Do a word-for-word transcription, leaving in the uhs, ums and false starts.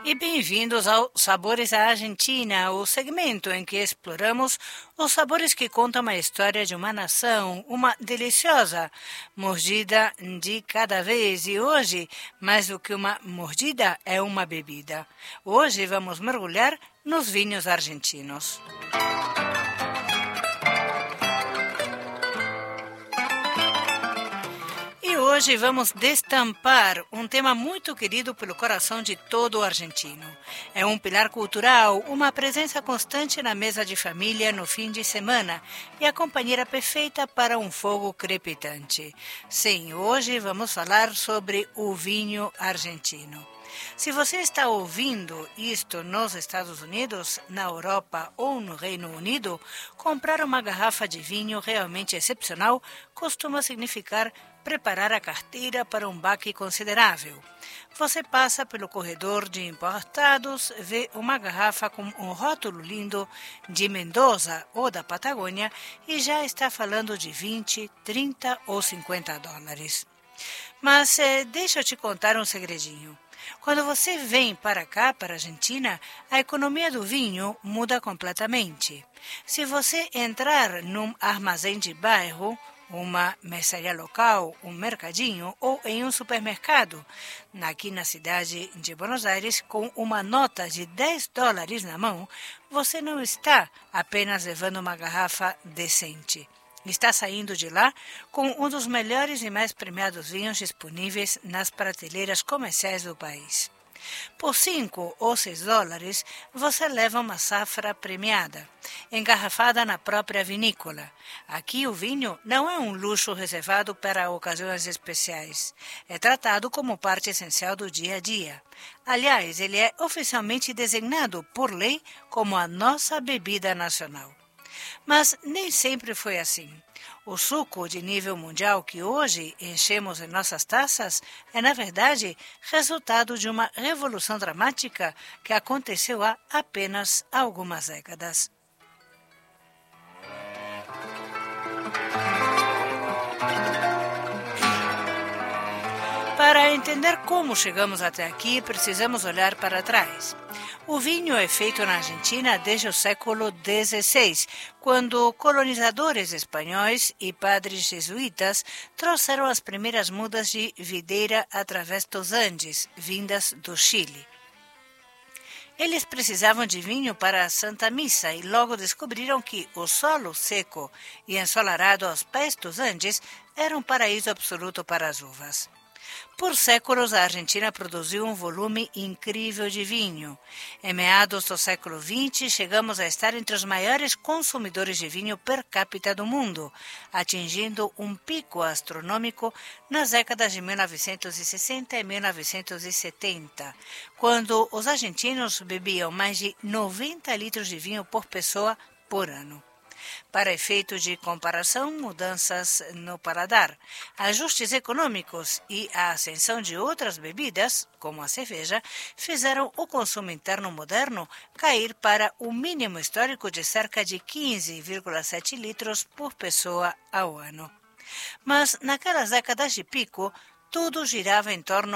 e bem-vindos ao Sabores à Argentina, o segmento em que exploramos os sabores que contam a história de uma nação, uma deliciosa mordida de cada vez. E hoje, mais do que uma mordida, é uma bebida. Hoje vamos mergulhar nos vinhos argentinos. E hoje vamos destampar um tema muito querido pelo coração de todo argentino. É um pilar cultural, uma presença constante na mesa de família no fim de semana e a companheira perfeita para um fogo crepitante. Sim, hoje vamos falar sobre o vinho argentino. Se você está ouvindo isto nos Estados Unidos, na Europa ou no Reino Unido, comprar uma garrafa de vinho realmente excepcional costuma significar preparar a carteira para um baque considerável. Você passa pelo corredor de importados, vê uma garrafa com um rótulo lindo de Mendoza ou da Patagônia e já está falando de vinte, trinta ou cinquenta dólares. Mas eh, deixa eu te contar um segredinho. Quando você vem para cá, para a Argentina, a economia do vinho muda completamente. Se você entrar num armazém de bairro, uma mercearia local, um mercadinho ou em um supermercado, aqui na cidade de Buenos Aires, com uma nota de dez dólares na mão, você não está apenas levando uma garrafa decente. Está saindo de lá com um dos melhores e mais premiados vinhos disponíveis nas prateleiras comerciais do país. Por cinco ou seis dólares, você leva uma safra premiada, engarrafada na própria vinícola. Aqui o vinho não é um luxo reservado para ocasiões especiais. É tratado como parte essencial do dia a dia. Aliás, ele é oficialmente designado por lei como a nossa bebida nacional. Mas nem sempre foi assim. O suco de nível mundial que hoje enchemos em nossas taças é, na verdade, resultado de uma revolução dramática que aconteceu há apenas algumas décadas. Para entender como chegamos até aqui, precisamos olhar para trás. O vinho é feito na Argentina desde o século dezesseis, quando colonizadores espanhóis e padres jesuítas trouxeram as primeiras mudas de videira através dos Andes, vindas do Chile. Eles precisavam de vinho para a Santa Missa e logo descobriram que o solo seco e ensolarado aos pés dos Andes era um paraíso absoluto para as uvas. Por séculos, a Argentina produziu um volume incrível de vinho. Em meados do século vinte, chegamos a estar entre os maiores consumidores de vinho per capita do mundo, atingindo um pico astronômico nas décadas de mil novecentos e sessenta e mil novecentos e setenta, quando os argentinos bebiam mais de noventa litros de vinho por pessoa por ano. Para efeitos de comparação, mudanças no paladar, ajustes econômicos e a ascensão de outras bebidas, como a cerveja, fizeram o consumo interno moderno cair para o mínimo histórico de cerca de quinze vírgula sete litros por pessoa ao ano. Mas naquelas décadas de pico, tudo girava em torno